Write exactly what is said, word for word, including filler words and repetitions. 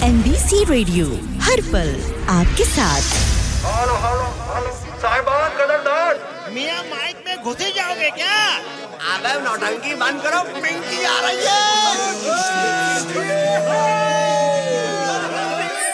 MBC radio हर पल आपके साथ। हेलो हेलो हेलो साहिबान कदरदान, मियां माइक में घुसे जाओगे क्या? अबे नौटंकी बंद करो, पिंकी आ रही है।